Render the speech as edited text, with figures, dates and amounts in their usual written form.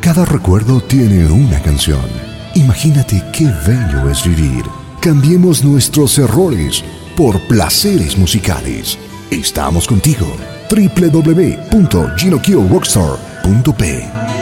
Cada recuerdo tiene una canción. Imagínate qué bello es vivir. Cambiemos nuestros errores por placeres musicales. Estamos contigo. www.GinoKioRockstar.p